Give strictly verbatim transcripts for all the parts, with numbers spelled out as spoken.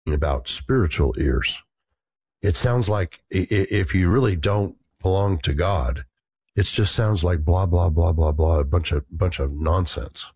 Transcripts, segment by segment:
about spiritual ears. It sounds like if you really don't belong to God, it just sounds like blah, blah, blah, blah, blah, a bunch of, bunch of nonsense.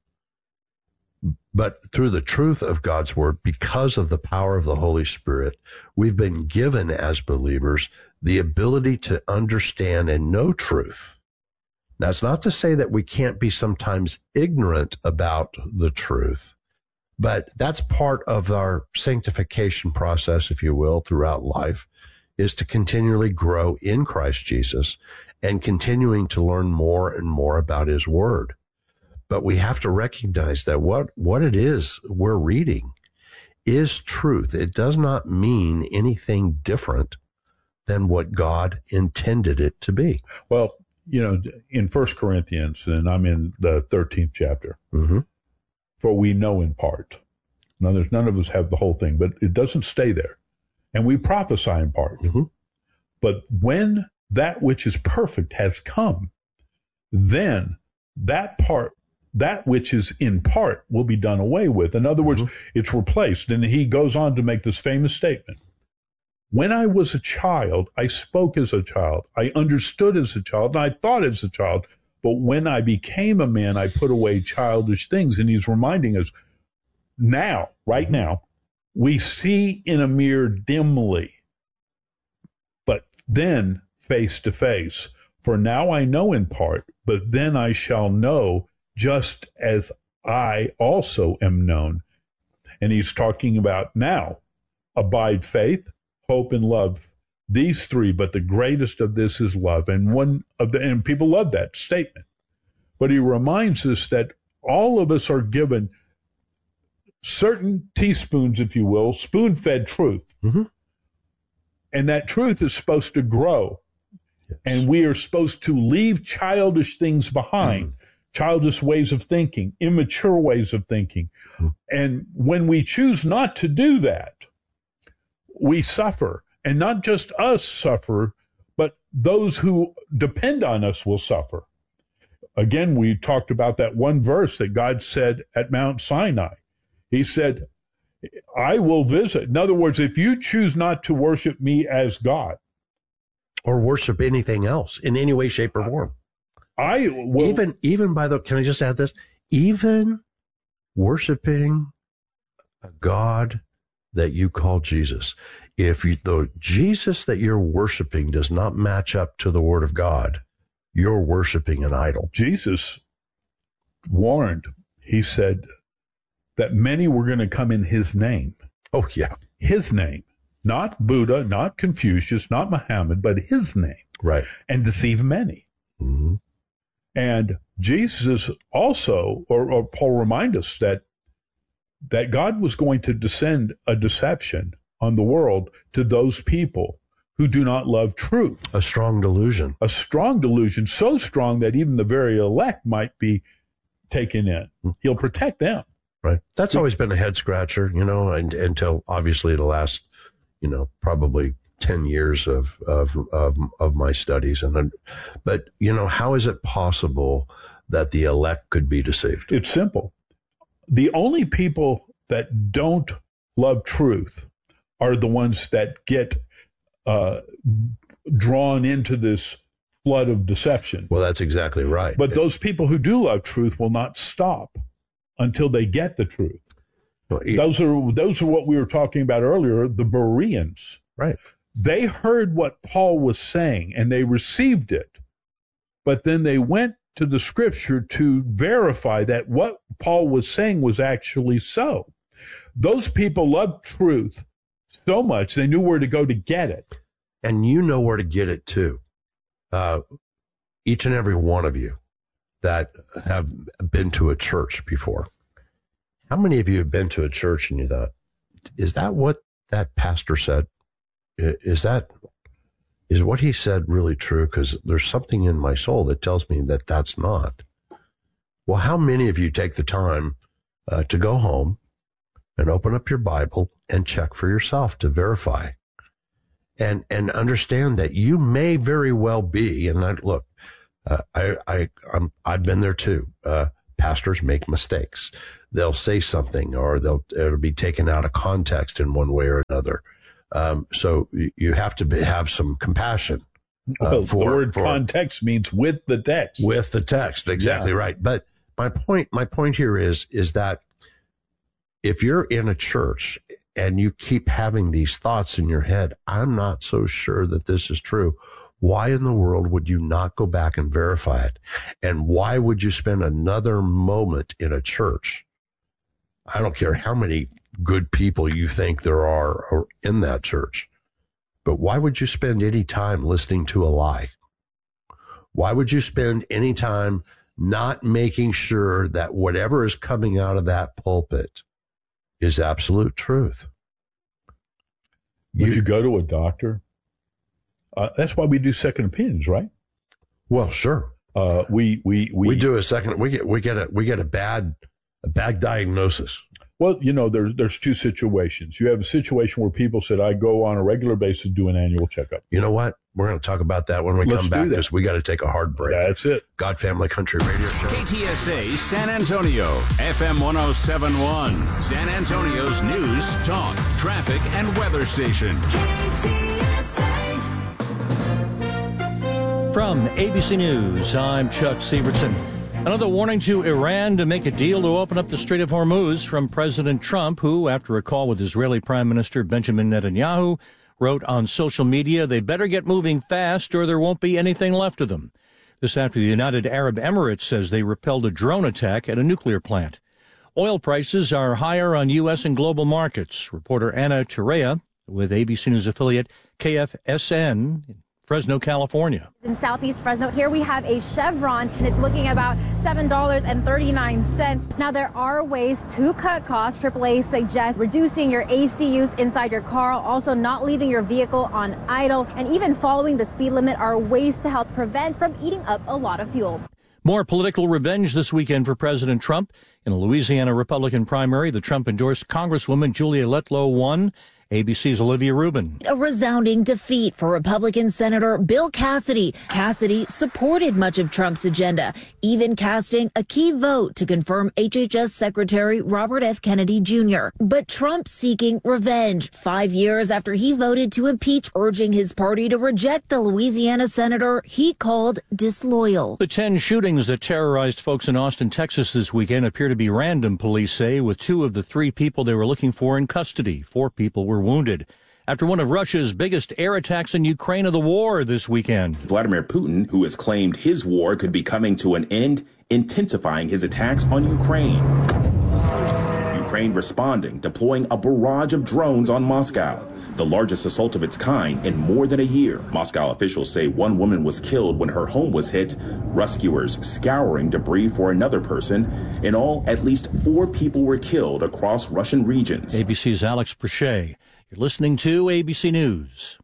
But through the truth of God's word, because of the power of the Holy Spirit, we've been given as believers the ability to understand and know truth. Now, it's not to say that we can't be sometimes ignorant about the truth, but that's part of our sanctification process, if you will, throughout life, is to continually grow in Christ Jesus and continuing to learn more and more about his word. But we have to recognize that what, what it is we're reading is truth. It does not mean anything different than what God intended it to be. Well, you know, in First Corinthians, and I'm in the thirteenth chapter, mm-hmm. for we know in part. Now, there's none of us have the whole thing, but it doesn't stay there. And we prophesy in part. Mm-hmm. But when that which is perfect has come, then that part, that which is in part will be done away with. In other words, mm-hmm. it's replaced. And he goes on to make this famous statement. When I was a child, I spoke as a child. I understood as a child, and I thought as a child. But when I became a man, I put away childish things. And he's reminding us now, right now, we see in a mirror dimly, but then face to face. For now I know in part, but then I shall know just as I also am known. And he's talking about now, abide faith, hope, and love. These three, but the greatest of this is love. And one of the, and people love that statement. But he reminds us that all of us are given certain teaspoons, if you will, spoon-fed truth. Mm-hmm. And that truth is supposed to grow. Yes. And we are supposed to leave childish things behind. Mm-hmm. Childish ways of thinking, immature ways of thinking. Mm-hmm. And when we choose not to do that, we suffer. And not just us suffer, but those who depend on us will suffer. Again, we talked about that one verse that God said at Mount Sinai. He said, I will visit. In other words, if you choose not to worship me as God, or worship anything else in any way, shape, or form. I will, even, even by the, can I just add this? Even worshiping a God that you call Jesus. If you, the Jesus that you're worshiping does not match up to the word of God, you're worshiping an idol. Jesus warned, he said that many were going to come in his name. Oh, yeah. His name. Not Buddha, not Confucius, not Muhammad, but his name. Right. And deceive many. Mm-hmm. And Jesus also, or, or Paul remind us that that God was going to descend a deception on the world to those people who do not love truth. A strong delusion. A strong delusion, so strong that even the very elect might be taken in. He'll protect them. Right. That's always been a head scratcher, you know, and, until obviously the last, you know, probably ten years of, of, of, of my studies. And, but, you know, how is it possible that the elect could be deceived? It's simple. The only people that don't love truth are the ones that get uh, drawn into this flood of deception. Well, that's exactly right. But those people who do love truth will not stop until they get the truth. Well, it, those are those are what we were talking about earlier, the Bereans. Right. They heard what Paul was saying and they received it, but then they went to the scripture to verify that what Paul was saying was actually so. Those people loved truth so much they knew where to go to get it. And you know where to get it too. Uh, each and every one of you that have been to a church before. How many of you have been to a church and you thought, is that what that pastor said? Is that, is what he said really true? Because there's something in my soul that tells me that that's not. Well, how many of you take the time uh, to go home and open up your Bible and check for yourself to verify and, and understand that you may very well be, and I, look, uh, I, I, I'm, I've been there too. Uh, pastors make mistakes. they'll say something, or they'll it'll be taken out of context in one way or another. Um, so you have to be, have some compassion. Uh, well, for, the word for, context means with the text. With the text, exactly yeah. right. But my point, my point here is, is that if you're in a church and you keep having these thoughts in your head, I'm not so sure that this is true. Why in the world would you not go back and verify it? And why would you spend another moment in a church? I don't care how many good people you think there are in that church, but why would you spend any time listening to a lie? Why would you spend any time not making sure that whatever is coming out of that pulpit is absolute truth? Would You, you go to a doctor? Uh, that's why we do second opinions, right? well, sure. Uh, we, we, we, We do a second. We get we get a we get a bad a bad diagnosis. Well, you know, there's there's two situations. You have a situation where people said, I go on a regular basis, do an annual checkup. You know what? We're going to talk about that when we Let's come do back, that. because we got to take a hard break. That's it. God Family Country Radio Show. K T S A San Antonio, F M one oh seven point one, San Antonio's news, talk, traffic, and weather station. K T S A. From A B C News, I'm Chuck Severson. Another warning to Iran to make a deal to open up the Strait of Hormuz from President Trump, who, after a call with Israeli Prime Minister Benjamin Netanyahu, wrote on social media they better get moving fast or there won't be anything left of them. This after the United Arab Emirates says they repelled a drone attack at a nuclear plant. Oil prices are higher on U S and global markets. Reporter Anna Terea with A B C News affiliate K F S N in Fresno, California. In Southeast Fresno, here we have a Chevron, and it's looking about seven dollars and thirty-nine cents. Now, there are ways to cut costs. triple A suggests reducing your A C use inside your car, also not leaving your vehicle on idle, and even following the speed limit are ways to help prevent from eating up a lot of fuel. More political revenge this weekend for President Trump. In a Louisiana Republican primary, the Trump-endorsed Congresswoman Julia Letlow won. A B C's Olivia Rubin. A resounding defeat for Republican Senator Bill Cassidy. Cassidy supported much of Trump's agenda, even casting a key vote to confirm H H S Secretary Robert F. Kennedy Junior But Trump seeking revenge five years after he voted to impeach, urging his party to reject the Louisiana senator he called disloyal. The ten shootings that terrorized folks in Austin, Texas this weekend appear to be random, police say, with two of the three people they were looking for in custody. Four people were wounded after one of Russia's biggest air attacks in Ukraine of the war this weekend. Vladimir Putin, who has claimed his war could be coming to an end, intensifying his attacks on Ukraine. Ukraine responding, deploying a barrage of drones on Moscow, the largest assault of its kind in more than a year. Moscow officials say one woman was killed when her home was hit, rescuers scouring debris for another person. In all, at least four people were killed across Russian regions. A B C's Alex Prochet. You're listening to A B C News.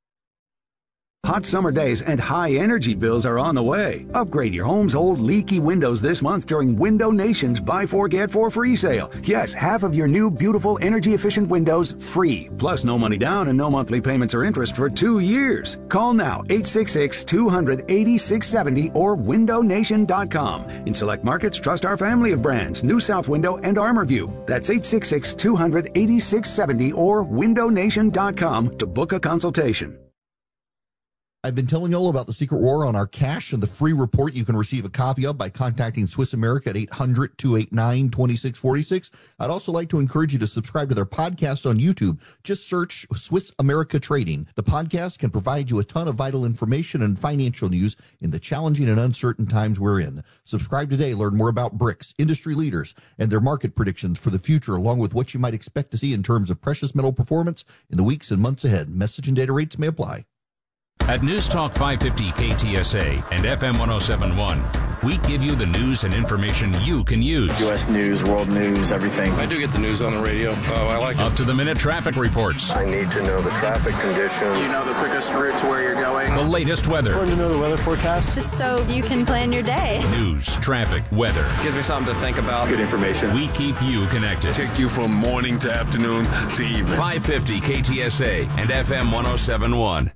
Hot summer days and high energy bills are on the way. Upgrade your home's old leaky windows this month during Window Nation's Buy Four Get Four free sale. Yes, half of your new beautiful energy efficient windows free. Plus no money down and no monthly payments or interest for two years. Call now eight six six, two hundred, eighty-six seventy or window nation dot com. In select markets, trust our family of brands, New South Window and ArmorView. That's eight six six, two hundred, eighty-six seventy or window nation dot com to book a consultation. I've been telling you all about the Secret War on our cash and the free report you can receive a copy of by contacting Swiss America at eight hundred, two eight nine, two six four six. I'd also like to encourage you to subscribe to their podcast on YouTube. Just search Swiss America Trading. The podcast can provide you a ton of vital information and financial news in the challenging and uncertain times we're in. Subscribe today. Learn more about B R I C S, industry leaders, and their market predictions for the future, along with what you might expect to see in terms of precious metal performance in the weeks and months ahead. Message and data rates may apply. At News Talk five fifty K T S A and F M one oh seven point one, we give you the news and information you can use. U S news, world news, everything. I do get the news on the radio. Oh, I like it. Up to the minute traffic reports. I need to know the traffic conditions. You know the quickest route to where you're going. The latest weather. I want to know the weather forecast. Just so you can plan your day. News, traffic, weather. Gives me something to think about. Good information. We keep you connected. Take you from morning to afternoon to evening. five fifty K T S A and F M one oh seven point one.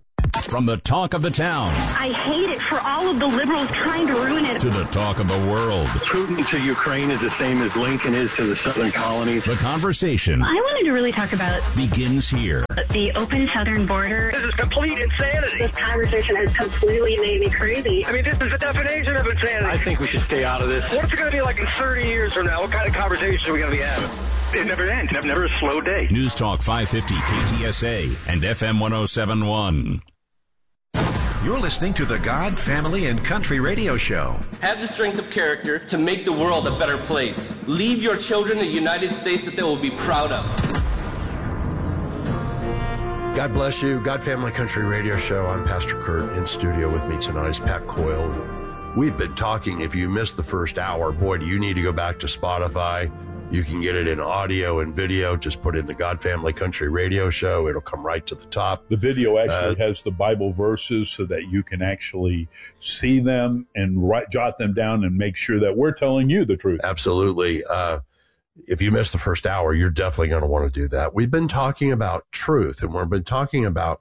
From the talk of the town I hate it for all of the liberals trying to ruin it. to the talk of the world. Putin to Ukraine is the same as Lincoln is to the southern colonies. The conversation I wanted to really talk about begins here. the open southern border. This is complete insanity. This conversation has completely made me crazy. I mean, this is the definition of insanity. I think we should stay out of this. What's it going to be like in thirty years from now? What kind of conversation are we going to be having? It never ends. Never, never a slow day. News Talk five fifty K T S A and F M one oh seven point one. You're listening to the God, Family, and Country Radio Show. Have the strength of character to make the world a better place. Leave your children a United States that they will be proud of. God bless you. God, Family, Country Radio Show. I'm Pastor Kurt. In studio with me tonight is Pat Coyle. We've been talking. If you missed the first hour, boy, do you need to go back to Spotify. You can get it in audio and video. Just put in the God, Family, Country Radio Show. It'll come right to the top. The video actually Uh, has the Bible verses so that you can actually see them and write, jot them down and make sure that we're telling you the truth. Absolutely. Uh, if you missed the first hour, you're definitely going to want to do that. We've been talking about truth, and we've been talking about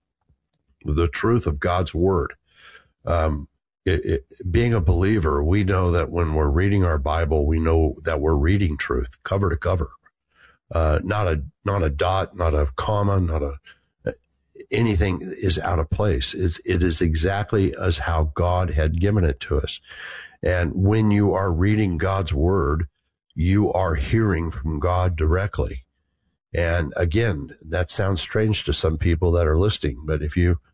the truth of God's Word. Um, It, it, being a believer, we know that when we're reading our Bible, we know that we're reading truth cover to cover. Uh, not a, not a dot, not a comma, not a, anything is out of place. It's, it is exactly as how God had given it to us. And when you are reading God's Word, you are hearing from God directly. And again, that sounds strange to some people that are listening, but if you,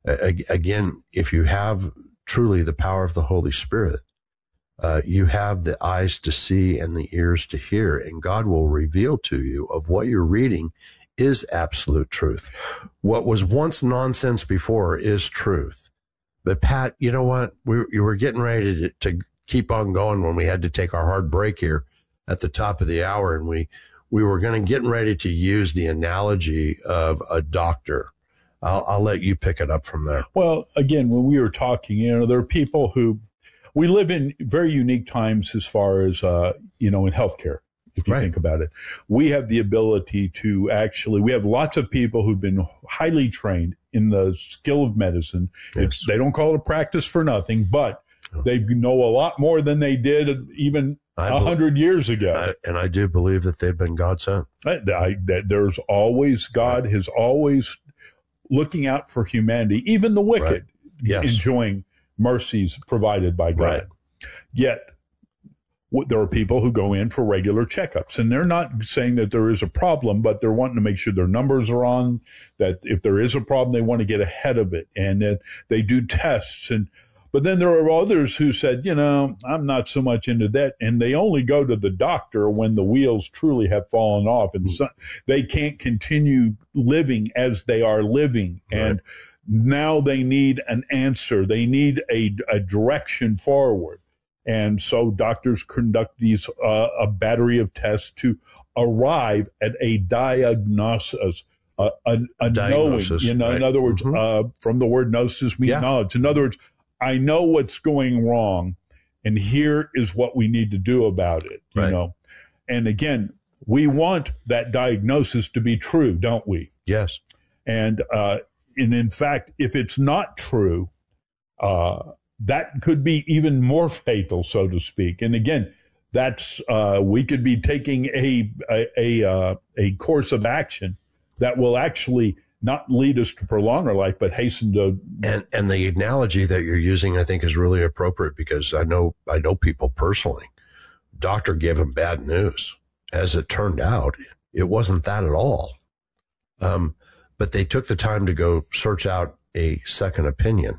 again, if you have truly the power of the Holy Spirit, uh, you have the eyes to see and the ears to hear, and God will reveal to you of what you're reading is absolute truth. What was once nonsense before is truth. But Pat, you know what? We, we were getting ready to, to keep on going when we had to take our hard break here at the top of the hour, and we, we were going to get ready to use the analogy of a doctor. I'll, I'll let you pick it up from there. Well, again, when we were talking, you know, there are people who, we live in very unique times as far as, uh, you know, in healthcare, if you right. think about it. We have the ability to actually, we have lots of people who've been highly trained in the skill of medicine. Yes. It's, they don't call it a practice for nothing, but oh. they know a lot more than they did even a hundred years ago. I, and I do believe that they've been God sent. I, I, that there's always, God right. has always looking out for humanity, even the wicked, right. yes. enjoying mercies provided by God. Right. Yet, w- there are people who go in for regular checkups, and they're not saying that there is a problem, but they're wanting to make sure their numbers are on, that if there is a problem, they want to get ahead of it, and that they do tests. And But then there are others who said, you know, I'm not so much into that, and they only go to the doctor when the wheels truly have fallen off, and so they can't continue living as they are living. Right. And now they need an answer. They need a, a direction forward. And so doctors conduct these uh, a battery of tests to arrive at a diagnosis, uh, a, a knowing. You know, right. in other words, mm-hmm. uh, from the word gnosis means yeah. knowledge. In other words, I know what's going wrong, and here is what we need to do about it, you right. know. And again, we want that diagnosis to be true, don't we? Yes. And, uh, and in fact, if it's not true, uh, that could be even more fatal, so to speak. And again, that's, uh, we could be taking a, a, a, uh, a course of action that will actually not lead us to prolong our life, but hasten to. And and the analogy that you're using, I think, is really appropriate, because I know I know people personally. Doctor gave him bad news. As it turned out, it wasn't that at all. Um, but they took the time to go search out a second opinion,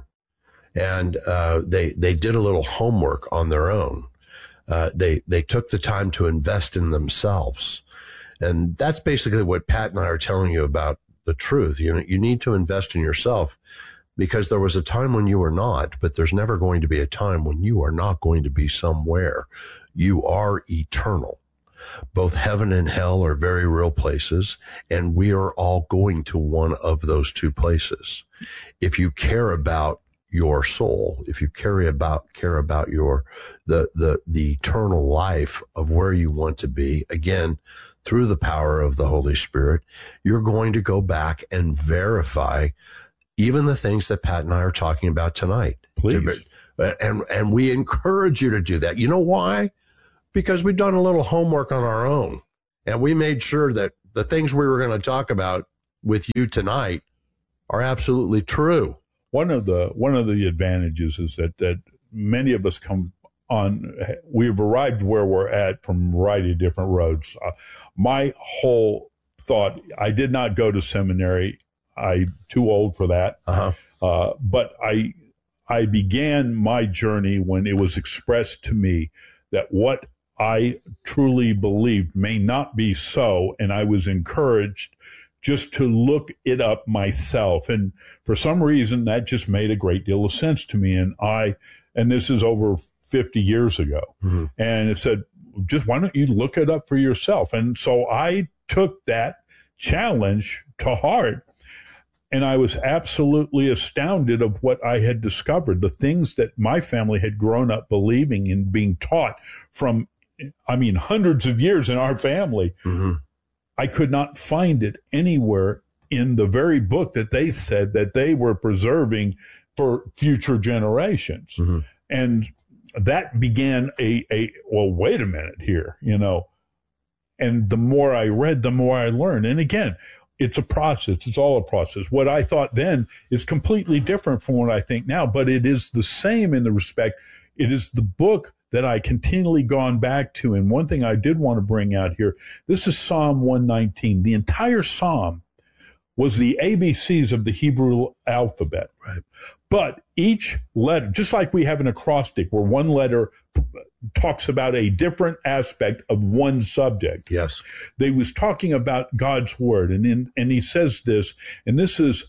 and uh, they they did a little homework on their own. Uh, they they took the time to invest in themselves, and that's basically what Pat and I are telling you about. The truth. You know, you need to invest in yourself, because there was a time when you were not, but there's never going to be a time when you are not going to be somewhere. You are eternal. Both heaven and hell are very real places, and we are all going to one of those two places. If you care about your soul, if you care about, care about your, the, the, the eternal life of where you want to be, again, through the power of the Holy Spirit, you're going to go back and verify even the things that Pat and I are talking about tonight. Please. And, and we encourage you to do that. You know why? Because we've done a little homework on our own, and we made sure that the things we were going to talk about with you tonight are absolutely true. One of the one of the advantages is that that many of us come on. We've arrived where we're at from a variety of different roads. Uh, my whole thought: I did not go to seminary. I'm too old for that. Uh-huh. Uh, but I I began my journey when it was expressed to me that what I truly believed may not be so, and I was encouraged just to look it up myself. And for some reason, that just made a great deal of sense to me. And I, and this is over fifty years ago. Mm-hmm. And it said, just why don't you look it up for yourself? And so I took that challenge to heart. And I was absolutely astounded of what I had discovered, the things that my family had grown up believing and being taught from, I mean, hundreds of years in our family. Mm-hmm. I could not find it anywhere in the very book that they said that they were preserving for future generations. Mm-hmm. And that began a, a, well, wait a minute here, you know. And the more I read, the more I learned. And again, it's a process. It's all a process. What I thought then is completely different from what I think now, but it is the same in the respect. It is the book that I continually gone back to. And one thing I did want to bring out here, this is Psalm one nineteen. The entire Psalm was the A B Cs of the Hebrew alphabet. Right. But each letter, just like we have an acrostic where one letter talks about a different aspect of one subject. Yes. They was talking about God's word. And in, and he says this, and this is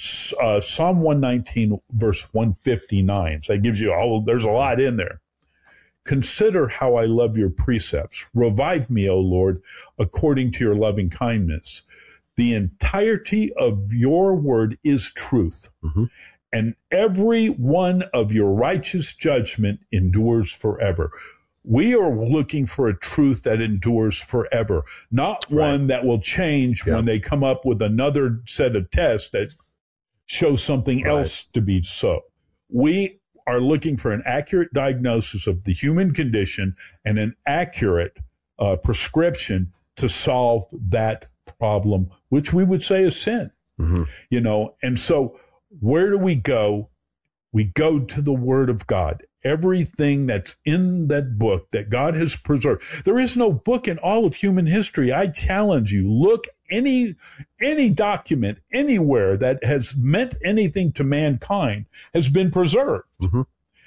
uh, Psalm one nineteen, verse one fifty-nine. So that gives you all, there's a lot in there. Consider how I love your precepts. Revive me, O Lord, according to your loving kindness. The entirety of your word is truth, mm-hmm. and every one of your righteous judgment endures forever. We are looking for a truth that endures forever, not right. one that will change yeah. when they come up with another set of tests that show something right. else to be so. We are looking for an accurate diagnosis of the human condition and an accurate uh, prescription to solve that problem, which we would say is sin. Mm-hmm. You know, and so where do we go? We go to the Word of God. Everything that's in that book that God has preserved. There is no book in all of human history. I challenge you, look any any document anywhere that has meant anything to mankind has been preserved. Mm-hmm.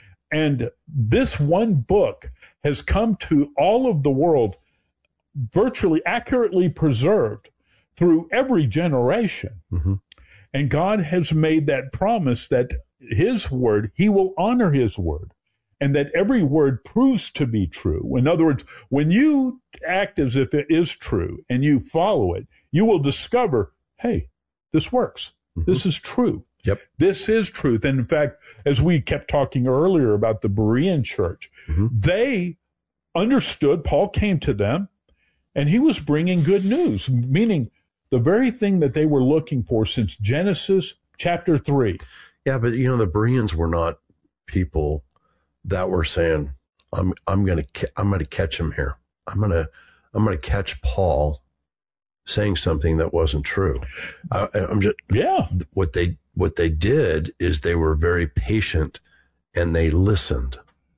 And this one book has come to all of the world virtually accurately preserved through every generation. Mm-hmm. And God has made that promise that his word, he will honor his word, and that every word proves to be true. In other words, when you act as if it is true and you follow it, you will discover, hey, this works. Mm-hmm. This is true. Yep. This is truth. And in fact, as we kept talking earlier about the Berean church, mm-hmm. they understood, Paul came to them, and he was bringing good news, meaning the very thing that they were looking for since Genesis chapter three. Yeah, but you know, the Bereans were not people that were saying, "I'm I'm going to I'm going to catch him here. I'm going to I'm going to catch Paul saying something that wasn't true." I, I'm just yeah. What they what they did is they were very patient and they listened.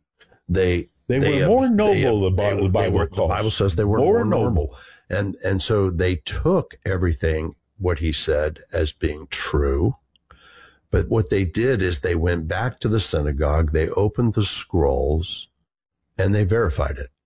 They they, they were more noble. The Bible, they, the, Bible were, the Bible says they were more, more normal, and and so they took everything what he said as being true. But what they did is they went back to the synagogue, they opened the scrolls, and they verified it.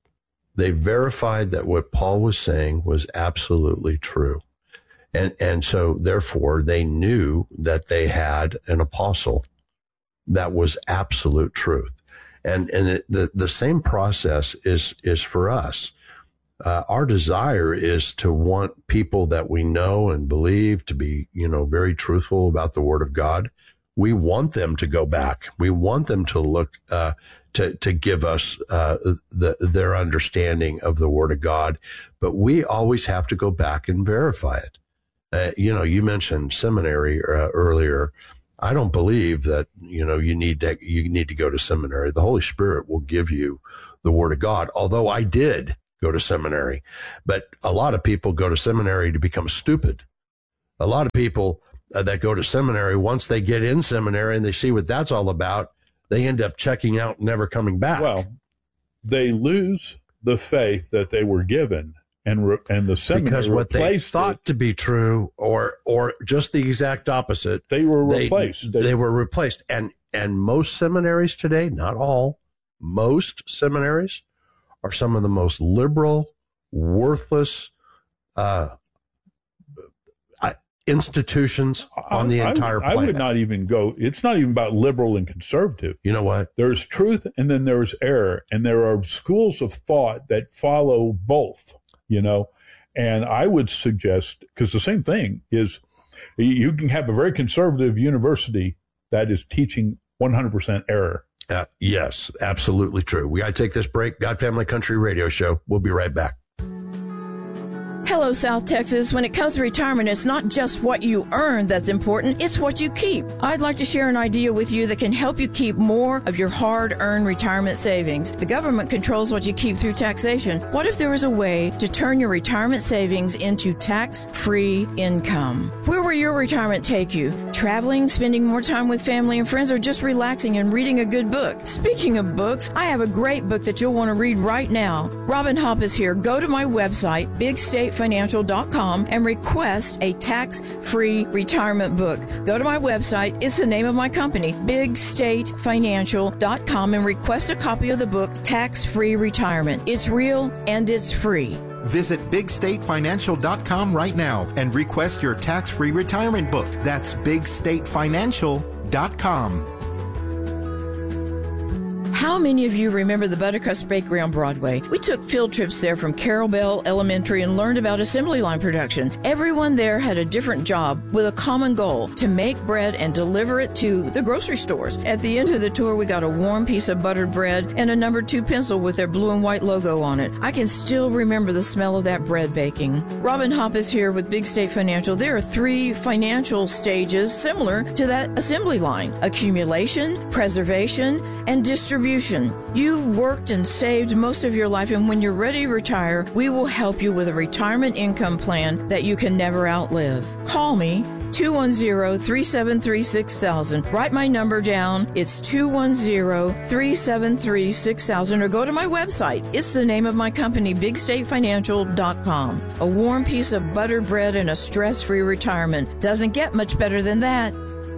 They verified that what Paul was saying was absolutely true. And and so therefore they knew that they had an apostle that was absolute truth. And and it, the the same process is is for us. Uh, our desire is to want people that we know and believe to be, you know, very truthful about the Word of God. We want them to go back. We want them to look, uh, to, to give us, uh, the, their understanding of the Word of God. But we always have to go back and verify it. Uh, you know, you mentioned seminary uh, earlier. I don't believe that, you know, you need to, you need to go to seminary. The Holy Spirit will give you the Word of God. Although I did go to seminary, but a lot of people go to seminary to become stupid. A lot of people uh, that go to seminary, once they get in seminary and they see what that's all about, they end up checking out and never coming back. Well, they lose the faith that they were given, and re- and the seminary because what they thought it. to be true, or or just the exact opposite, they were they, replaced. They, they, they were replaced, and and most seminaries today, not all, most seminaries are some of the most liberal, worthless uh, institutions on the entire I, I planet. I would not even go, it's not even about liberal and conservative. You know what? There's truth and then there's error. And there are schools of thought that follow both, you know. And I would suggest, because the same thing is, you can have a very conservative university that is teaching one hundred percent error. Uh, yes, absolutely true. We got to take this break. God, Family, Country Radio Show. We'll be right back. Hello, South Texas. When it comes to retirement, it's not just what you earn that's important, it's what you keep. I'd like to share an idea with you that can help you keep more of your hard-earned retirement savings. The government controls what you keep through taxation. What if there was a way to turn your retirement savings into tax-free income? Where will your retirement take you? Traveling, spending more time with family and friends, or just relaxing and reading a good book? Speaking of books, I have a great book that you'll want to read right now. Robin Hopp is here. Go to my website, big state financial dot com, and request a tax-free retirement book. Go to my website. It's the name of my company, big state financial dot com, and request a copy of the book, Tax-Free Retirement. It's real and it's free. Visit big state financial dot com right now and request your tax-free retirement book. That's big state financial dot com. How many of you remember the Buttercrust Bakery on Broadway? We took field trips there from Carroll Bell Elementary and learned about assembly line production. Everyone there had a different job with a common goal, to make bread and deliver it to the grocery stores. At the end of the tour, we got a warm piece of buttered bread and a number two pencil with their blue and white logo on it. I can still remember the smell of that bread baking. Robin Hopp is here with Big State Financial. There are three financial stages similar to that assembly line: accumulation, preservation, and distribution. You've worked and saved most of your life, and when you're ready to retire, we will help you with a retirement income plan that you can never outlive. Call me, two one zero, three seven three, six thousand. Write my number down. It's two one zero, three seven three, six thousand, or go to my website. It's the name of my company, big state financial dot com. A warm piece of buttered bread and a stress-free retirement. Doesn't get much better than that.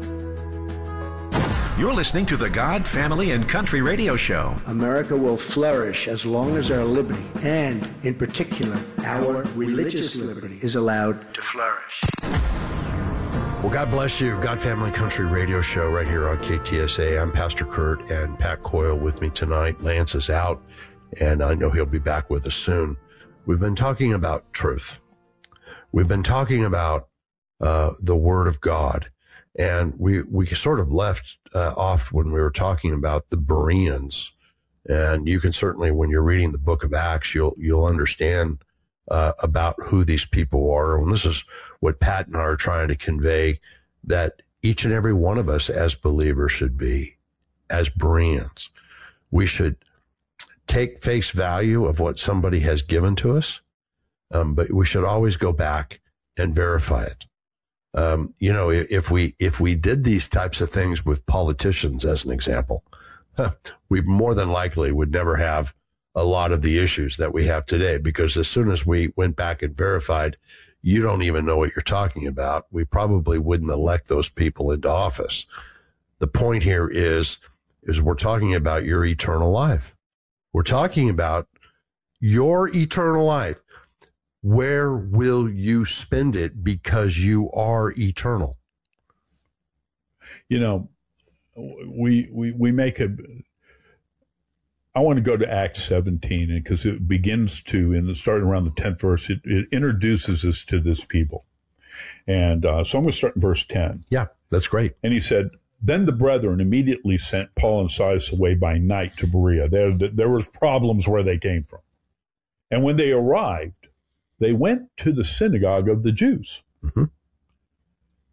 You're listening to the God, Family, and Country Radio Show. America will flourish as long as our liberty, and in particular, our religious liberty, is allowed to flourish. Well, God bless you. God, Family, Country Radio Show right here on K T S A. I'm Pastor Kurt, and Pat Coyle with me tonight. Lance is out, and I know he'll be back with us soon. We've been talking about truth. We've been talking about uh, the Word of God. And we, we sort of left uh, off when we were talking about the Bereans. And you can certainly, when you're reading the book of Acts, you'll, you'll understand uh, about who these people are. And this is what Pat and I are trying to convey, that each and every one of us as believers should be, as Bereans. We should take face value of what somebody has given to us, um, but we should always go back and verify it. Um, you know, if we, if we did these types of things with politicians, as an example, we more than likely would never have a lot of the issues that we have today, because as soon as we went back and verified, you don't even know what you're talking about, we probably wouldn't elect those people into office. The point here is, is we're talking about your eternal life. We're talking about your eternal life. Where will you spend it, because you are eternal? You know, we we we make a. I want to go to Acts seventeen, because it begins to, and starting around the tenth verse, it, it introduces us to this people. And uh, so I'm going to start in verse ten. Yeah, that's great. And he said, "Then the brethren immediately sent Paul and Silas away by night to Berea. There, there was problems where they came from. And when they arrived, they went to the synagogue of the Jews. Mm-hmm.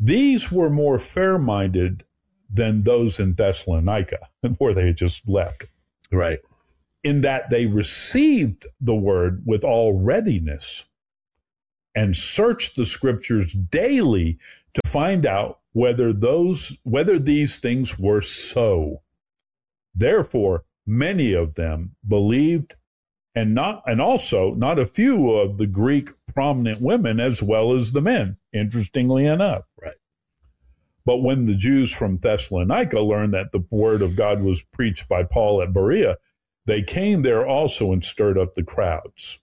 These were more fair-minded than those in Thessalonica, where they had just left. Right. In that they received the word with all readiness and searched the scriptures daily to find out whether those whether these things were so. Therefore, many of them believed, and not and also not a few of the Greek prominent women as well as the men, interestingly enough. Right. But when the Jews from Thessalonica learned that the word of God was preached by Paul at Berea, they came there also and stirred up the crowds.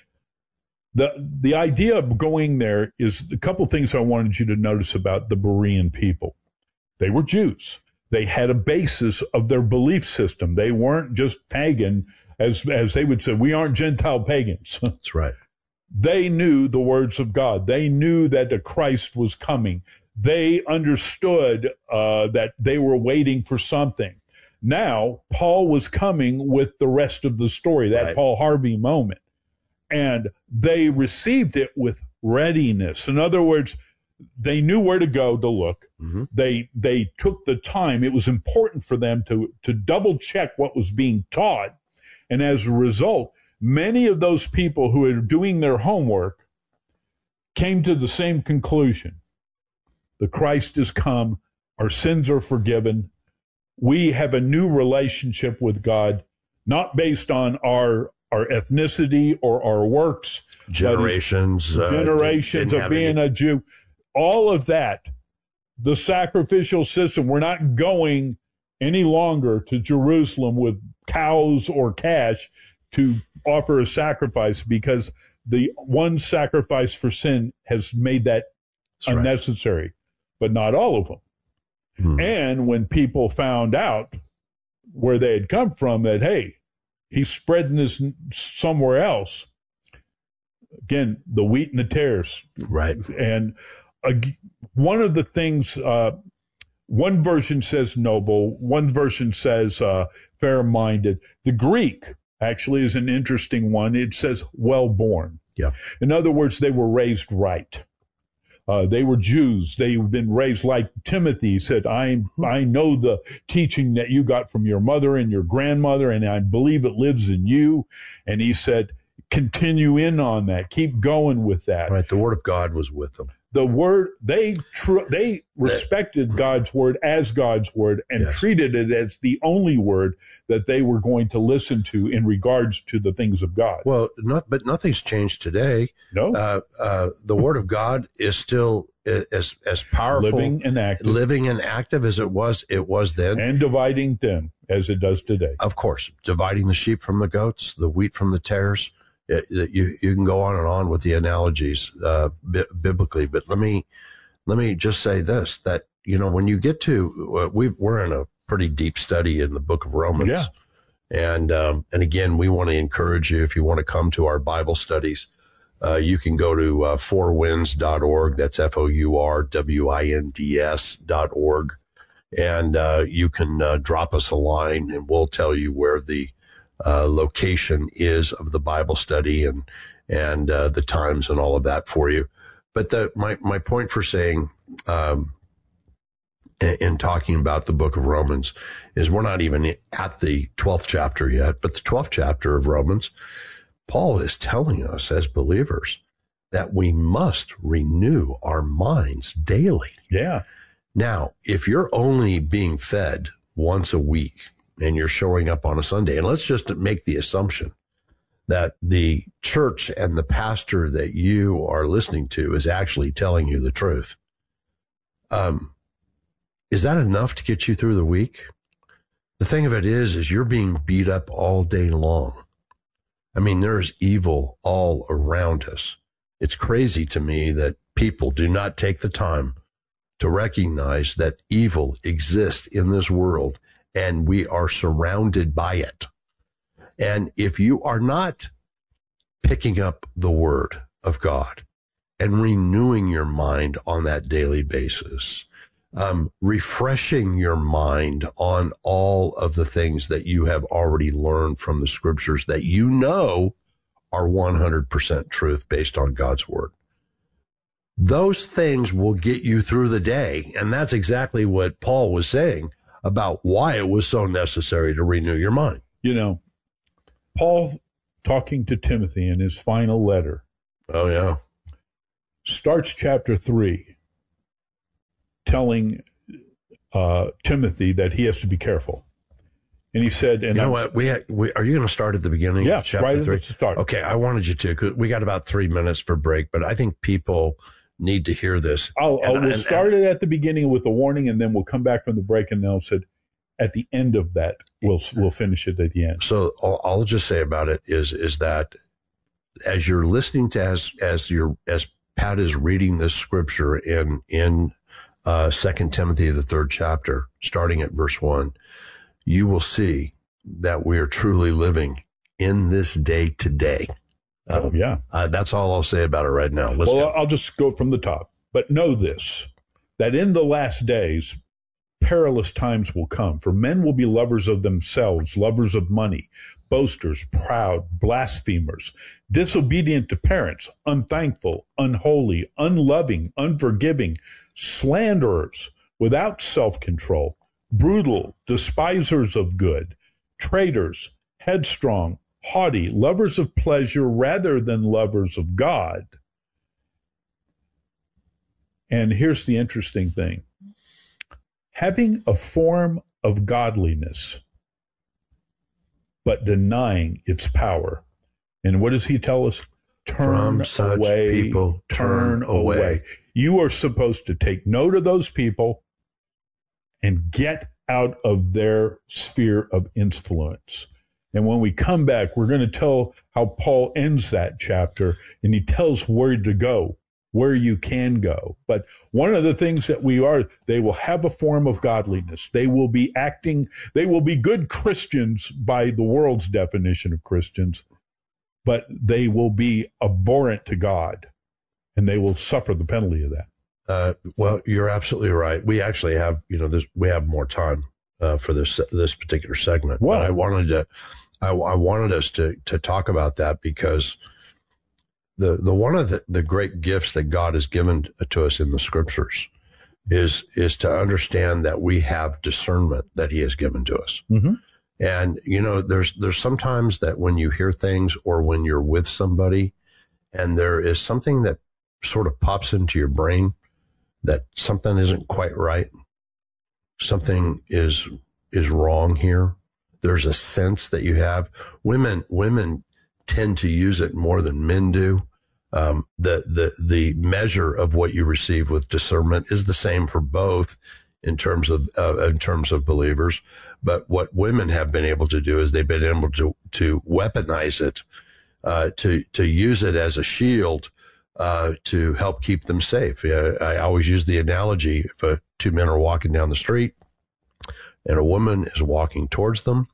The the idea of going there is a couple of things I wanted you to notice about the Berean people. They were Jews. They had a basis of their belief system. They weren't just pagan, as as they would say, we aren't Gentile pagans. That's right. They knew the words of God. They knew that the Christ was coming. They understood uh, that they were waiting for something. Now, Paul was coming with the rest of the story, that right. Paul Harvey moment. And they received it with readiness. In other words, they knew where to go to look. Mm-hmm. They they took the time. It was important for them to, to double check what was being taught. And as a result, many of those people who were doing their homework came to the same conclusion. The Christ has come. Our sins are forgiven. We have a new relationship with God, not based on our our ethnicity or our works. Generations. Uh, generations of being any... a Jew. All of that, the sacrificial system, we're not going any longer to Jerusalem with cows or cash to offer a sacrifice, because the one sacrifice for sin has made that That's unnecessary, right. But not all of them. Hmm. And when people found out where they had come from, that, hey, he's spreading this somewhere else. Again, the wheat and the tares. Right. And uh, one of the things, uh, one version says noble, one version says uh, fair-minded. The Greek actually is an interesting one. It says well-born. Yeah. In other words, they were raised right. Uh, they were Jews. They've been raised like Timothy said, I I know the teaching that you got from your mother and your grandmother, and I believe it lives in you. And he said, continue in on that. Keep going with that. Right. The word of God was with them. The word, they tr- they respected God's word as God's word and yes. treated it as the only word that they were going to listen to in regards to the things of God. Well, not, but nothing's changed today. No. Uh, uh, the word of God is still as as powerful, living and active, living and active as it was it was then, and dividing them as it does today. Of course, dividing the sheep from the goats, the wheat from the tares. It, it, you you can go on and on with the analogies uh, bi- biblically, but let me let me just say this: that you know when you get to uh, we we're in a pretty deep study in the book of Romans, yeah. and um, and again we want to encourage you, if you want to come to our Bible studies, uh, you can go to uh, four winds dot org. That's F O U R W I N D S dot org, and uh, you can uh, drop us a line, and we'll tell you where the Uh, location is of the Bible study and and uh, the times and all of that for you. But the, my my point for saying um, in, in talking about the book of Romans is we're not even at the twelfth chapter yet, but the twelfth chapter of Romans, Paul is telling us as believers that we must renew our minds daily. Yeah. Now, if you're only being fed once a week, and you're showing up on a Sunday, and let's just make the assumption that the church and the pastor that you are listening to is actually telling you the truth. Um, is that enough to get you through the week? The thing of it is, is you're being beat up all day long. I mean, there's evil all around us. It's crazy to me that people do not take the time to recognize that evil exists in this world, and we are surrounded by it. And if you are not picking up the word of God and renewing your mind on that daily basis, um, refreshing your mind on all of the things that you have already learned from the scriptures that you know are one hundred percent truth based on God's word, Those things will get you through the day. And that's exactly what Paul was saying about why it was so necessary to renew your mind. You know, Paul talking to Timothy in his final letter. Oh, yeah. Starts chapter three telling uh, Timothy that he has to be careful. And he said, and you know I'm, what? We, ha- we are you going to start at the beginning? Yeah, of chapter right three? at the start. Okay, I wanted you to, 'cause we got about three minutes for break, but I think people need to hear this. I'll, and, I'll we'll and, start and, it at the beginning with a warning, and then we'll come back from the break, and they'll said at the end of that we'll we'll finish it at the end. So all I'll just say about it is is that as you're listening to as as you're as Pat is reading this scripture in in uh, Second Timothy, the third chapter, starting at verse one, you will see that we are truly living in this day today. Oh, um, yeah. Uh, that's all I'll say about it right now. Let's well, go. I'll just go from the top. But know this, that in the last days, perilous times will come. For men will be lovers of themselves, lovers of money, boasters, proud, blasphemers, disobedient to parents, unthankful, unholy, unloving, unforgiving, slanderers, without self-control, brutal, despisers of good, traitors, headstrong, haughty, lovers of pleasure rather than lovers of God. And here's the interesting thing. Having a form of godliness, but denying its power. And what does he tell us? Turn From such away, people, turn away. away. You are supposed to take note of those people and get out of their sphere of influence. And when we come back, we're going to tell how Paul ends that chapter, and he tells where to go, where you can go. But one of the things that we are, they will have a form of godliness. They will be acting, they will be good Christians by the world's definition of Christians, but they will be abhorrent to God, and they will suffer the penalty of that. Uh, well, you're absolutely right. We actually have, you know, this, we have more time uh, for this this particular segment. Well, but I wanted to, I, I wanted us to to talk about that because the the one of the, the great gifts that God has given to us in the scriptures is is to understand that we have discernment that He has given to us. Mm-hmm. And you know, there's there's sometimes that when you hear things or when you're with somebody, and there is something that sort of pops into your brain that something isn't quite right, something is is wrong here. There's a sense that you have. Women women tend to use it more than men do. Um, the the the measure of what you receive with discernment is the same for both in terms of uh, in terms of believers. But what women have been able to do is they've been able to to weaponize it, uh, to to use it as a shield. Uh, to help keep them safe. Uh, I always use the analogy, if uh, two men are walking down the street and a woman is walking towards them,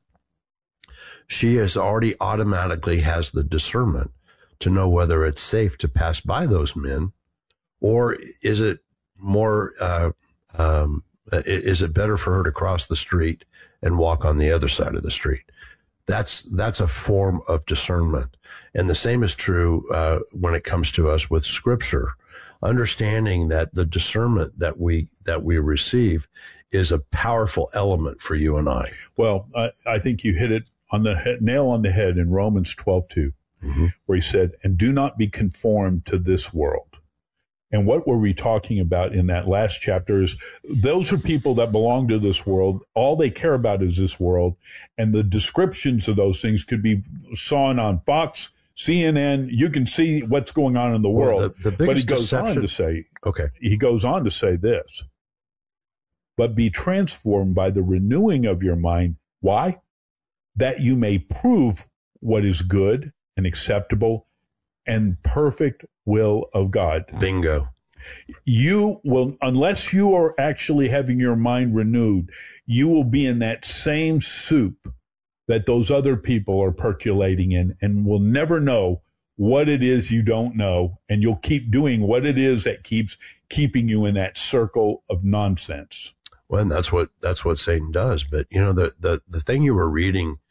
she has already automatically has the discernment to know whether it's safe to pass by those men, or is it more, uh, um, is it better for her to cross the street and walk on the other side of the street? That's that's a form of discernment. And the same is true uh, when it comes to us with Scripture, understanding that the discernment that we that we receive is a powerful element for you and I. Well, I, I think you hit it on the head, nail on the head in Romans twelve two, mm-hmm. where he said, "And do not be conformed to this world." And what were we talking about in that last chapter is those are people that belong to this world. All they care about is this world. And the descriptions of those things could be sawn on Fox, C N N. You can see what's going on in the world. Well, the, the but he goes deception- on to say, okay, he goes on to say this, but be transformed by the renewing of your mind. Why? That you may prove what is good and acceptable and perfect will of God. Bingo. You will, unless you are actually having your mind renewed, you will be in that same soup that those other people are percolating in and will never know what it is you don't know. And you'll keep doing what it is that keeps keeping you in that circle of nonsense. Well, and that's what, that's what Satan does. But you know, the, the, the thing you were reading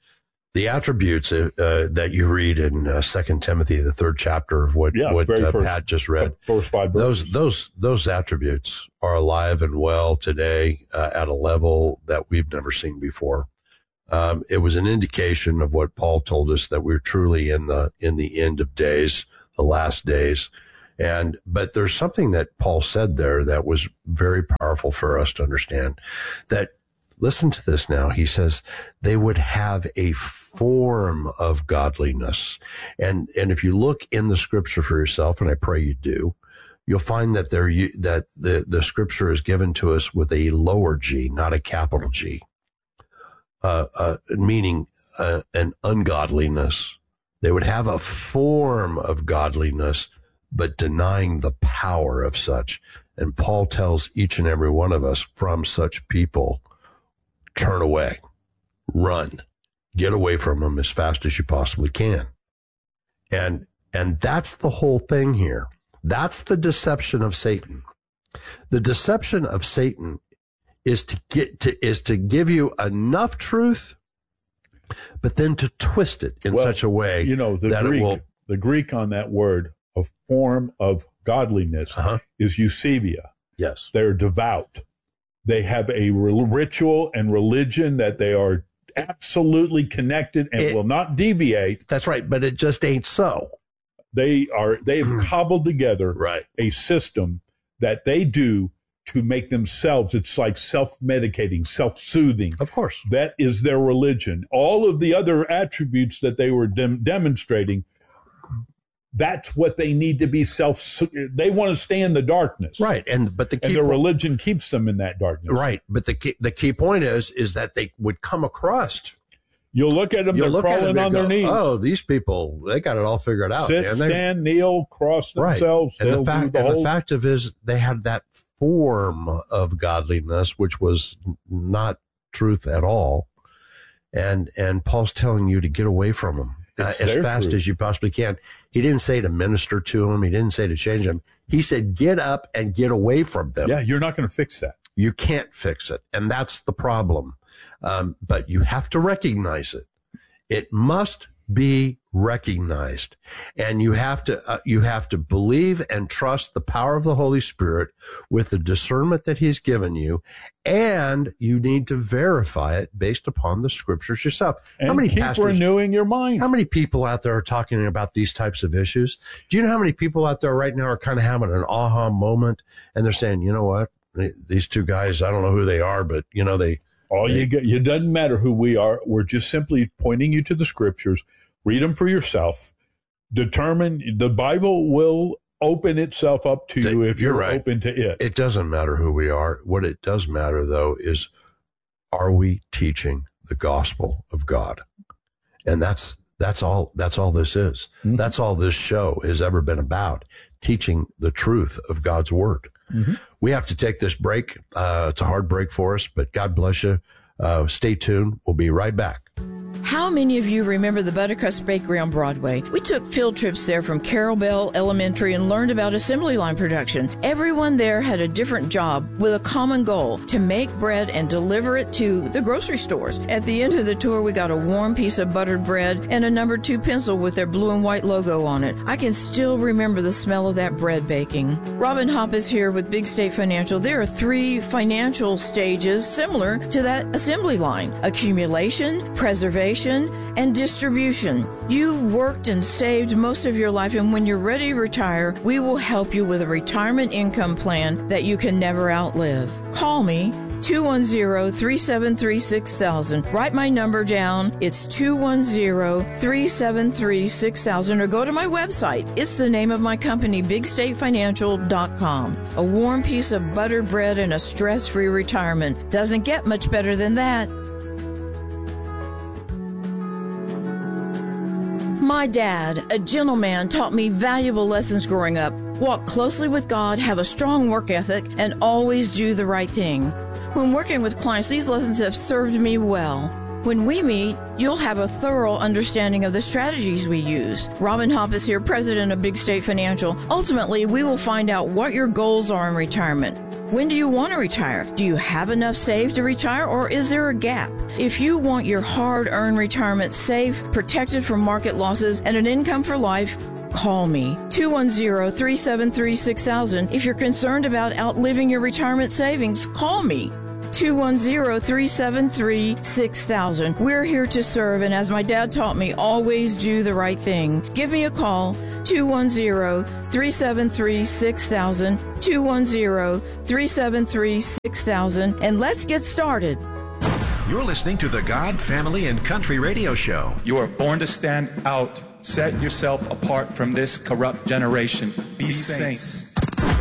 The attributes uh, that you read in uh, Second Timothy, the third chapter of what yeah, what uh, first, Pat just read, first five verses. those those those attributes are alive and well today uh, at a level that we've never seen before. Um, it was an indication of what Paul told us, that we're truly in the in the end of days, the last days. And but there's something that Paul said there that was very powerful for us to understand. That listen to this now. He says they would have a form of godliness. And, and if you look in the scripture for yourself, and I pray you do, you'll find that there, that the, the scripture is given to us with a lower G, not a capital G, uh, uh, meaning, uh, an ungodliness. They would have a form of godliness, but denying the power of such. And Paul tells each and every one of us, from such people, turn away, run, get away from them as fast as you possibly can. And, and that's the whole thing here. That's the deception of Satan. The deception of Satan is to get to, is to give you enough truth, but then to twist it in well, such a way you know, the that Greek, it will. The Greek on that word, a form of godliness, uh-huh. is eusebia. Yes. They're devout. They have a ritual and religion that they are absolutely connected and it, will not deviate. That's right, but it just ain't so. They are. They have Mm. cobbled together right. a system that they do to make themselves. It's like self-medicating, self-soothing. Of course, that is their religion. All of the other attributes that they were dem- demonstrating. That's what they need to be self. They want to stay in the darkness, right? And but the key and their po- religion keeps them in that darkness, right? But the key, the key point is is that they would come across. You'll look at them; You'll they're crawling on go, their knees. Oh, these people, they got it all figured out. Sit, man. stand, kneel, cross themselves. Right. And the fact, the and whole... the fact of is, they had that form of godliness, which was not truth at all. And and Paul's telling you to get away from them. Uh, as fast truth. as you possibly can. He didn't say to minister to them. He didn't say to change them. He said, get up and get away from them. Yeah, you're not going to fix that. You can't fix it. And that's the problem. Um, but you have to recognize it. It must be recognized. And you have to, uh, you have to believe and trust the power of the Holy Spirit with the discernment that he's given you. And you need to verify it based upon the scriptures yourself. And how many keep pastors, renewing your mind. How many people out there are talking about these types of issues? Do you know how many people out there right now are kind of having an aha moment and they're saying, you know what, these two guys, I don't know who they are, but you know, they, all they, you get, it doesn't matter who we are. We're just simply pointing you to the scriptures. Read them for yourself. Determine the Bible will open itself up to you if you're, you're right. open to it. It doesn't matter who we are. What it does matter, though, is are we teaching the gospel of God? And that's that's all. That's all this is. Mm-hmm. That's all this show has ever been about: teaching the truth of God's word. Mm-hmm. We have to take this break. Uh, it's a hard break for us, but God bless you. Uh, stay tuned. We'll be right back. How many of you remember the Buttercrust Bakery on Broadway? We took field trips there from Carol Bell Elementary and learned about assembly line production. Everyone there had a different job with a common goal: to make bread and deliver it to the grocery stores. At the end of the tour, we got a warm piece of buttered bread and a number two pencil with their blue and white logo on it. I can still remember the smell of that bread baking. Robin Hopp is here with Big State Financial. There are three financial stages similar to that assembly line: accumulation, preservation, and distribution. You've worked and saved most of your life, and when you're ready to retire, we will help you with a retirement income plan that you can never outlive. Call me, two one zero, three seven three, six thousand. Write my number down. It's two one zero, three seven three, six thousand, or go to my website. It's the name of my company, big state financial dot com. A warm piece of buttered bread and a stress-free retirement. Doesn't get much better than that. My dad, a gentleman, taught me valuable lessons growing up. Walk closely with God, have a strong work ethic, and always do the right thing. When working with clients, these lessons have served me well. When we meet, you'll have a thorough understanding of the strategies we use. Robin Hopp is here, president of Big State Financial. Ultimately, we will find out what your goals are in retirement. When do you want to retire? Do you have enough saved to retire, or is there a gap? If you want your hard-earned retirement safe, protected from market losses, and an income for life, call me, two one zero, three seven three, six thousand. If you're concerned about outliving your retirement savings, call me, two one zero, three seven three, six thousand. We're here to serve, and as my dad taught me, always do the right thing. Give me a call, two one zero, three seven three, six thousand, two one zero, three seven three, six thousand, and let's get started. You're listening to the God, Family, and Country Radio Show. You are born to stand out. Set yourself apart from this corrupt generation. Be, Be saints. saints.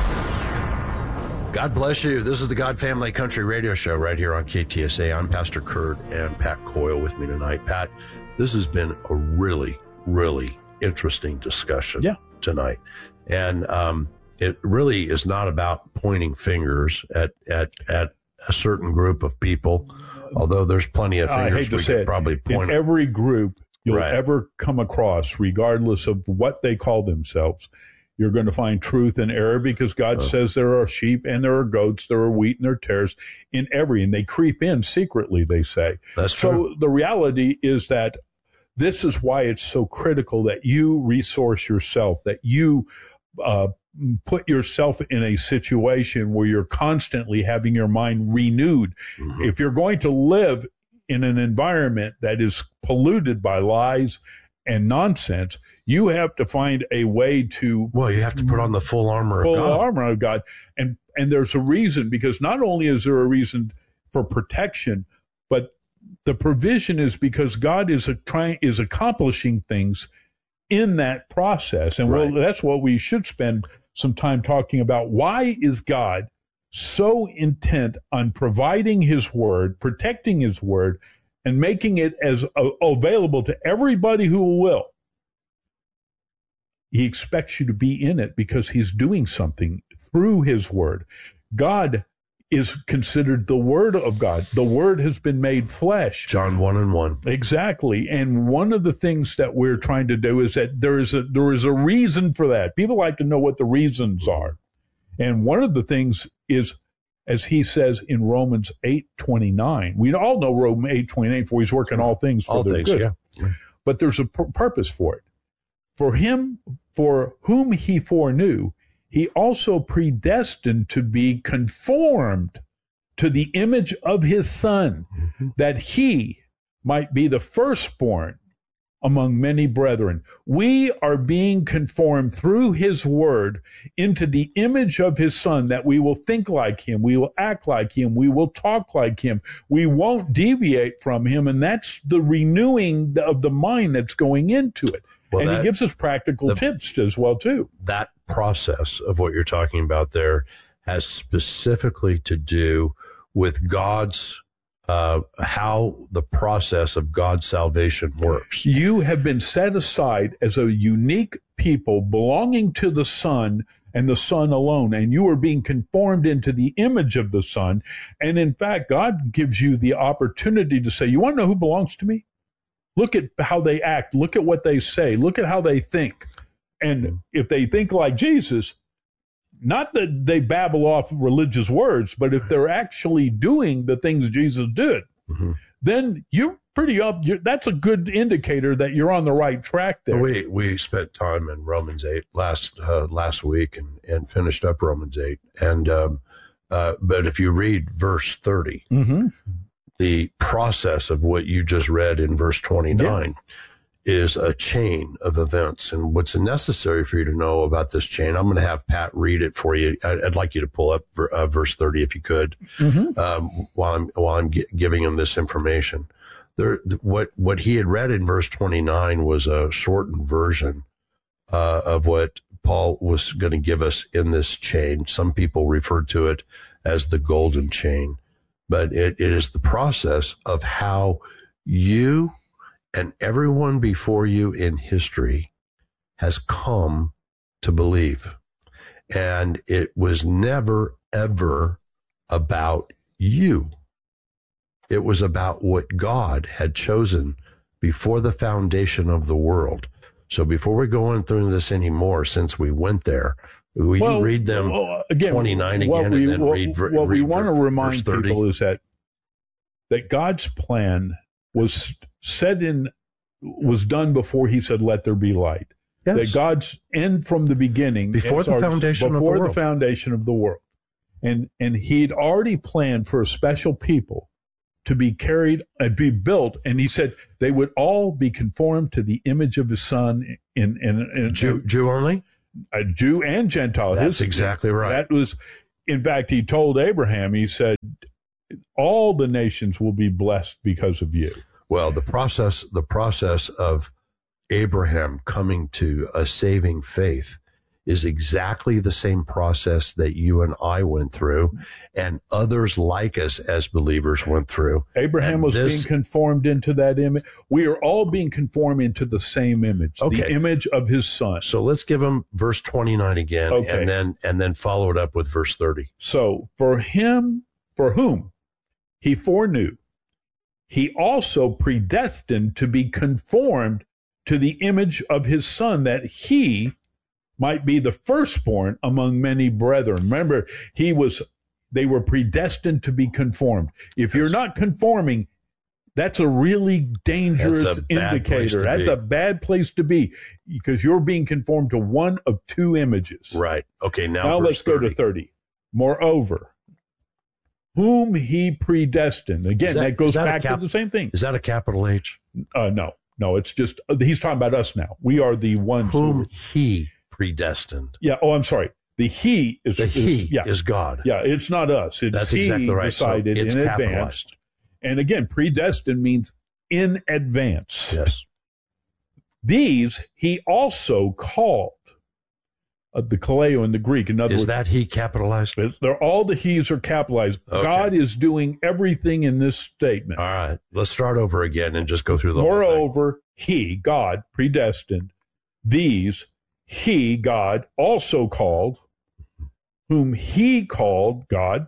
God bless you. This is the God Family Country Radio Show right here on K T S A. I'm Pastor Kurt, and Pat Coyle with me tonight. Pat, this has been a really, really interesting discussion yeah. tonight. And um, it really is not about pointing fingers at, at, at a certain group of people, although there's plenty of fingers we could probably point at. In every group you'll right. ever come across, regardless of what they call themselves, you're going to find truth and error, because God oh. says there are sheep and there are goats, there are wheat and there are tares in every, and they creep in secretly, they say. That's so true. The reality is that this is why it's so critical that you resource yourself, that you uh, put yourself in a situation where you're constantly having your mind renewed. Mm-hmm. If you're going to live in an environment that is polluted by lies and nonsense, you have to find a way to... Well, you have to put on the full armor full of God. Full armor of God. And, and there's a reason, because not only is there a reason for protection, but the provision is because God is a trying is accomplishing things in that process. And right. well, that's what we should spend some time talking about. Why is God so intent on providing his word, protecting his word, and making it as uh, available to everybody who will? He expects you to be in it because he's doing something through his word. God is considered the word of God. The word has been made flesh. John one and one. Exactly. And one of the things that we're trying to do is that there is a there is a reason for that. People like to know what the reasons are. And one of the things is, as he says in Romans eight twenty-nine, we all know Romans eight twenty-nine, for he's working all things for all their things, good. Yeah. But there's a pur- purpose for it. For him, for whom he foreknew, he also predestined to be conformed to the image of his Son, mm-hmm. that he might be the firstborn among many brethren. We are being conformed through his word into the image of his Son, that we will think like him, we will act like him, we will talk like him, we won't deviate from him, and that's the renewing of the mind that's going into it. Well, and that, he gives us practical the, tips as well, too. That process of what you're talking about there has specifically to do with God's Uh, how the process of God's salvation works. You have been set aside as a unique people belonging to the Son and the Son alone, and you are being conformed into the image of the Son. And in fact, God gives you the opportunity to say, you want to know who belongs to me? Look at how they act. Look at what they say. Look at how they think. And if they think like Jesus, not that they babble off religious words, but if they're actually doing the things Jesus did, mm-hmm. then you're pretty up. You're, that's a good indicator that you're on the right track there. We we spent time in Romans eight last uh, last week and, and finished up Romans eight. And um, uh, but if you read verse thirty, mm-hmm. the process of what you just read in verse twenty-nine. Yeah. Is a chain of events. And what's necessary for you to know about this chain, I'm going to have Pat read it for you. I'd, I'd like you to pull up uh, verse thirty if you could, mm-hmm. um, while I'm while I'm gi- giving him this information. There, th- what what he had read in verse twenty-nine was a shortened version uh, of what Paul was going to give us in this chain. Some people refer to it as the golden chain, but it, it is the process of how you and everyone before you in history has come to believe. And it was never, ever about you. It was about what God had chosen before the foundation of the world. So before we go on through this anymore, since we went there, Will well, you read them well, again, twenty-nine again we, and then what, read What read we want to remind thirty? people is that that God's plan was said in was done before he said, let there be light. Yes. That God's end from the beginning. Before the our, foundation before of the the world. foundation of the world. And, and he'd already planned for a special people to be carried and be built. And he said they would all be conformed to the image of his son in, in, in Jew, Jew only? A Jew and Gentile. That's His, exactly right. That was, in fact, he told Abraham, he said, all the nations will be blessed because of you. Well, the process, the process of Abraham coming to a saving faith is exactly the same process that you and I went through and others like us as believers went through. Abraham and was this, being conformed into that image. We are all being conformed into the same image, okay. the image of his son. So let's give him verse twenty-nine again okay. and then and then follow it up with verse thirty. So for him, for whom he foreknew, he also predestined to be conformed to the image of his son, that he might be the firstborn among many brethren. Remember, he was, they were predestined to be conformed. If you're not conforming, that's a really dangerous That's a bad indicator. place to That's be. a bad place to be because you're being conformed to one of two images. Right. Okay, now, Now verse let's thirty. go to thirty. Moreover, whom he predestined. Again, that- that, goes is that a back cap- to the same thing. Is that a capital H? Uh, no, no, it's just, uh, he's talking about us now. We are the ones Whom who, he predestined. yeah, oh, I'm sorry. The he is, The is- he yeah, is God. yeah, it's not us. It's That's he exactly right. So decided it's in capitalized. advance. And again, predestined means in advance. Yes. These he also called. Uh, the kaleo in the Greek. In other Is words, that he capitalized? it's- they're, all the he's are capitalized. Okay. God is doing everything in this statement. All right. Let's start over again and just go through the whole thing. Moreover, he, God, predestined these, he, God, also called, whom he called, God,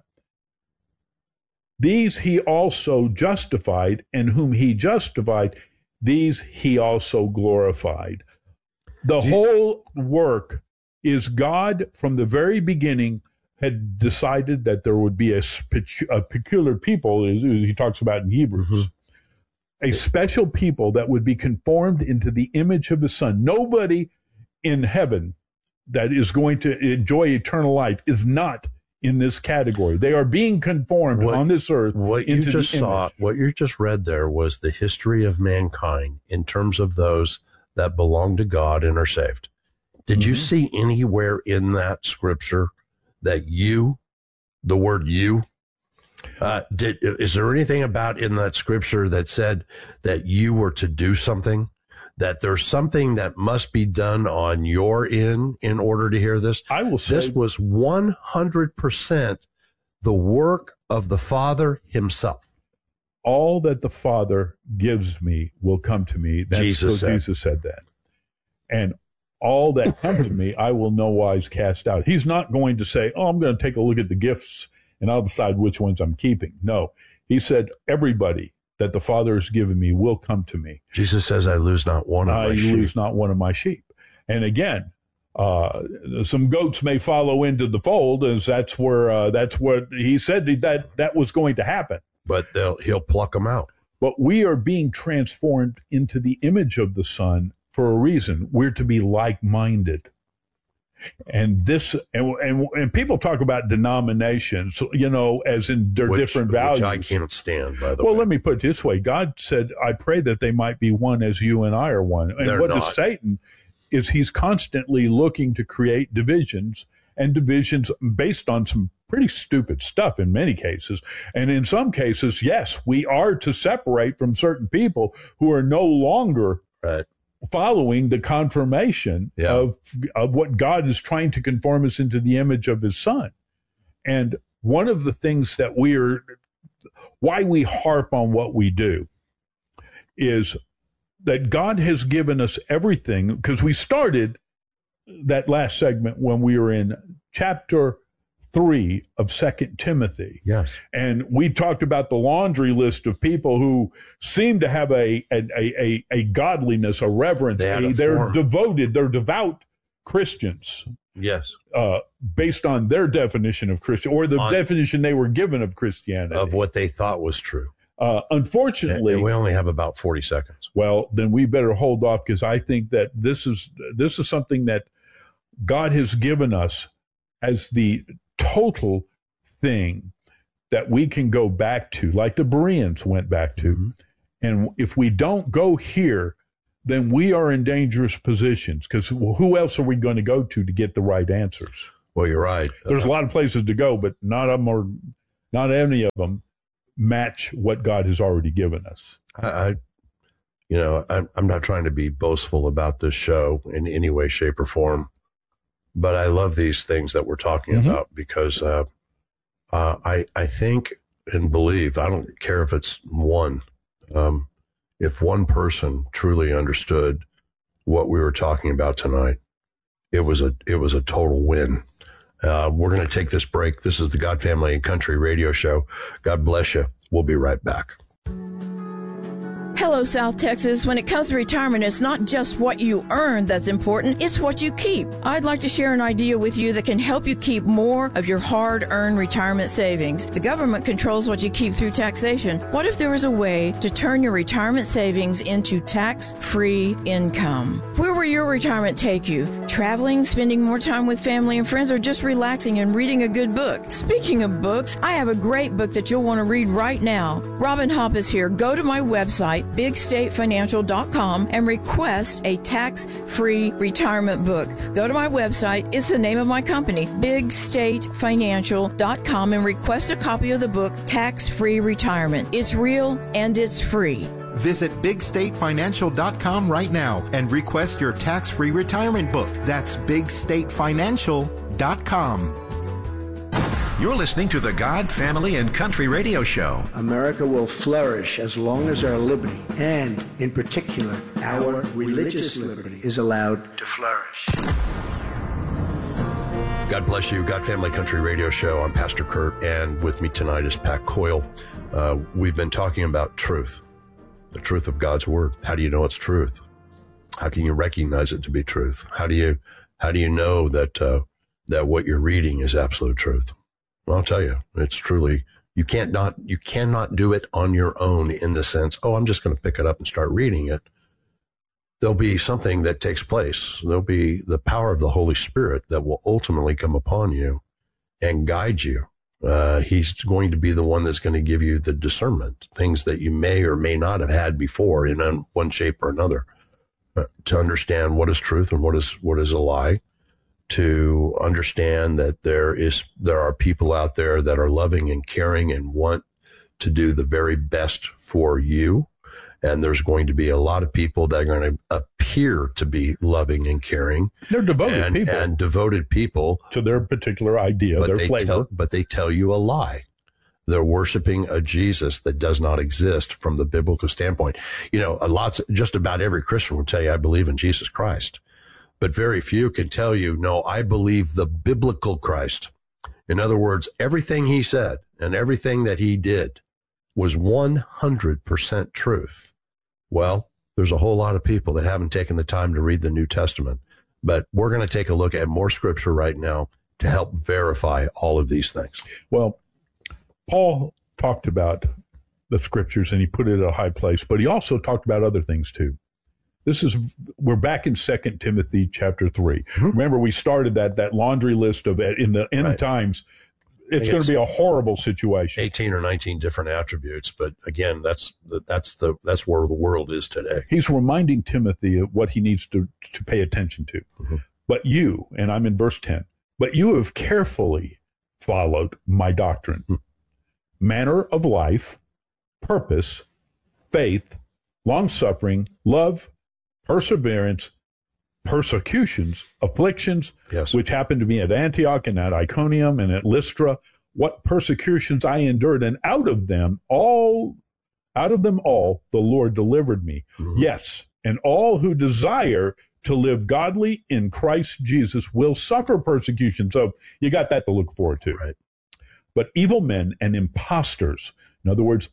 these he also justified, and whom he justified, these he also glorified. The whole work is God from the very beginning had decided that there would be a, spe- a peculiar people, as he talks about in Hebrews, mm-hmm. a special people that would be conformed into the image of the Son. Nobody in heaven that is going to enjoy eternal life is not in this category. They are being conformed what, on this earth. What you into just the saw, image. what you just read there was the history of mankind in terms of those that belong to God and are saved. Did mm-hmm. you see anywhere in that scripture that you, the word you, uh, did, is there anything about in that scripture that said that you were to do something? That there's something that must be done on your end in order to hear this? I will say this was one hundred percent the work of the Father himself. All that the Father gives me will come to me. That's Jesus so said. Jesus said that. And all that come to me, I will no wise cast out. He's not going to say, oh, I'm going to take a look at the gifts and I'll decide which ones I'm keeping. No, he said, everybody that the Father has given me will come to me. Jesus says, I lose not one of I my sheep. lose not one of my sheep. And again, uh, some goats may follow into the fold, as that's where, uh, that's what he said that that was going to happen. But they'll, he'll pluck them out. But we are being transformed into the image of the Son for a reason. We're to be like-minded. And this, and, and, and people talk about denominations, you know, as in their which, different values. Which I can't stand, by the well, way. let me put it this way. God said, I pray that they might be one as you and I are one. And They're what not. does Satan is he's constantly looking to create divisions, and divisions based on some pretty stupid stuff in many cases. And in some cases, yes, we are to separate from certain people who are no longer right. following the confirmation yeah. of of what God is trying to conform us into the image of his Son. And one of the things that we are, why we harp on what we do is that God has given us everything, because we started that last segment when we were in chapter three of Second Timothy. Yes. And we talked about the laundry list of people who seem to have a a a, a godliness, a reverence. They had a, a they're form. devoted, they're devout Christians. Yes. Uh, based on their definition of Christian, or the on, definition they were given of Christianity. Of what they thought was true. Uh, unfortunately, and we only have about forty seconds. Well, then we better hold off, because I think that this is this is something that God has given us as the total thing that we can go back to, like the Bereans went back to. Mm-hmm. And if we don't go here, then we are in dangerous positions, because well, who else are we going to go to to get the right answers? Well, you're right. There's uh, a lot of places to go, but not of them or not any of them match what God has already given us. I, I you know, I'm, I'm not trying to be boastful about this show in any way, shape, or form, but I love these things that we're talking mm-hmm. about, because uh, uh, I I think and believe, I don't care if it's one, um, if one person truly understood what we were talking about tonight, it was a it was a total win. Uh, we're going to take this break. This is the God, Family, and Country radio show. God bless you. We'll be right back. Hello, South Texas. When it comes to retirement, it's not just what you earn that's important, it's what you keep. I'd like to share an idea with you that can help you keep more of your hard-earned retirement savings. The government controls what you keep through taxation. What if there was a way to turn your retirement savings into tax-free income? Where will your retirement take you? Traveling, spending more time with family and friends, or just relaxing and reading a good book? Speaking of books, I have a great book that you'll want to read right now. Robin Hopp is here. Go to my website, big state financial dot com, and request a tax-free retirement book. Go to my website. It's the name of my company, big state financial dot com, and request a copy of the book, Tax-Free Retirement. It's real and it's free. Visit big state financial dot com right now and request your tax-free retirement book. That's big state financial dot com. You're listening to the God, Family, and Country radio show. America will flourish as long as our liberty, and in particular, our religious liberty, is allowed to flourish. God bless you. God, Family, Country radio show. I'm Pastor Kurt, and with me tonight is Pat Coyle. Uh, we've been talking about truth, the truth of God's word. How do you know it's truth? How can you recognize it to be truth? How do you, how do you know that, uh, that what you're reading is absolute truth? Well, I'll tell you, it's truly, you can't not, you cannot do it on your own in the sense, oh, I'm just going to pick it up and start reading it. There'll be something that takes place. There'll be the power of the Holy Spirit that will ultimately come upon you and guide you. Uh, he's going to be the one that's going to give you the discernment, things that you may or may not have had before in one shape or another, uh, to understand what is truth and what is, what is a lie. To understand that there is, there are people out there that are loving and caring and want to do the very best for you. And there's going to be a lot of people that are going to appear to be loving and caring. They're devoted and, people. And devoted people. To their particular idea, their flavor. Tell, but they tell you a lie. They're worshiping a Jesus that does not exist from the biblical standpoint. You know, a lots, just about every Christian will tell you, I believe in Jesus Christ. But very few can tell you, no, I believe the biblical Christ. In other words, everything he said and everything that he did was one hundred percent truth. Well, there's a whole lot of people that haven't taken the time to read the New Testament. But we're going to take a look at more scripture right now to help verify all of these things. Well, Paul talked about the scriptures and he put it at a high place, but he also talked about other things too. This is, we're back in Second Timothy chapter three. Mm-hmm. Remember, we started that, that laundry list of, in the end right. times, it's going to be a horrible situation. eighteen or nineteen different attributes. But again, that's, that's the, that's where the world is today. He's reminding Timothy of what he needs to, to pay attention to. Mm-hmm. But you, and I'm in verse ten, but you have carefully followed my doctrine, mm-hmm. manner of life, purpose, faith, long-suffering, love, perseverance, persecutions, afflictions, yes. which happened to me at Antioch and at Iconium and at Lystra, what persecutions I endured, and out of them all, out of them all, the Lord delivered me. Mm-hmm. Yes, and all who desire to live godly in Christ Jesus will suffer persecution. So you got that to look forward to. Right. But evil men and impostors, in other words,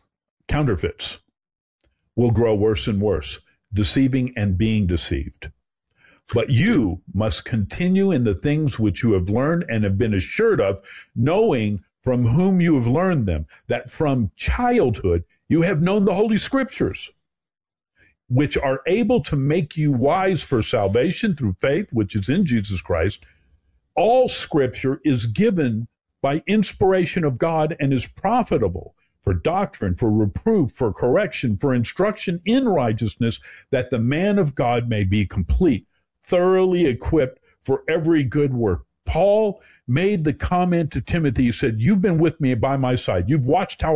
counterfeits, will grow worse and worse, deceiving and being deceived. But you must continue in the things which you have learned and have been assured of, knowing from whom you have learned them, that from childhood you have known the Holy Scriptures, which are able to make you wise for salvation through faith, which is in Jesus Christ. All Scripture is given by inspiration of God and is profitable for doctrine, for reproof, for correction, for instruction in righteousness, that the man of God may be complete, thoroughly equipped for every good work. Paul made the comment to Timothy, he said, you've been with me by my side. You've watched how